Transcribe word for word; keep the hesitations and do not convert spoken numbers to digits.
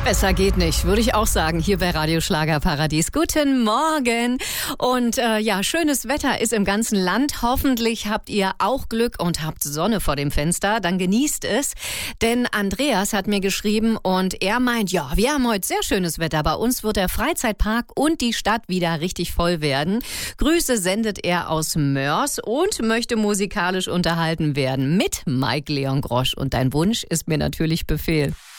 Besser geht nicht, würde ich auch sagen, hier bei Radio Schlagerparadies. Guten Morgen. Und äh, ja, schönes Wetter ist im ganzen Land. Hoffentlich habt ihr auch Glück und habt Sonne vor dem Fenster. Dann genießt es. Denn Andreas hat mir geschrieben und er meint, ja, wir haben heute sehr schönes Wetter. Bei uns wird der Freizeitpark und die Stadt wieder richtig voll werden. Grüße sendet er aus Mörs und möchte musikalisch unterhalten werden mit Mike Leon Grosch. Und dein Wunsch ist mir natürlich Befehl.